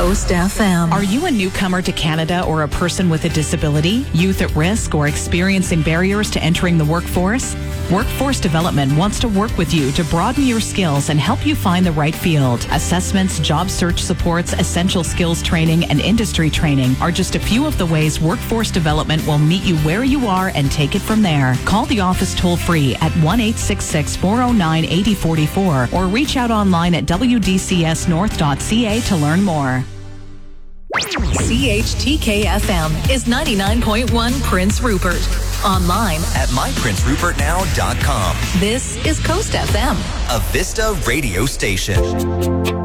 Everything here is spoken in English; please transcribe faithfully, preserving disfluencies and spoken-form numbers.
Coast F M. Are you a newcomer to Canada or a person with a disability, youth at risk, or experiencing barriers to entering the workforce? Workforce Development wants to work with you to broaden your skills and help you find the right field. Assessments, job search supports, essential skills training, and industry training are just a few of the ways Workforce Development will meet you where you are and take it from there. Call the office toll-free at one eight six six, four oh nine, eight oh four four or reach out online at w d c s north dot c a to learn more. C H T K F M is ninety-nine point one Prince Rupert. Online at my prince rupert now dot com. This is Coast F M, a Vista radio station.